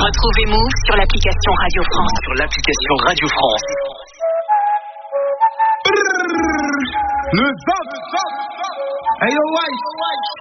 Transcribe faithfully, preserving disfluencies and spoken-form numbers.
Retrouvez Move sur l'application Radio France. Sur l'application Radio France. Le zap. Hey yo, White.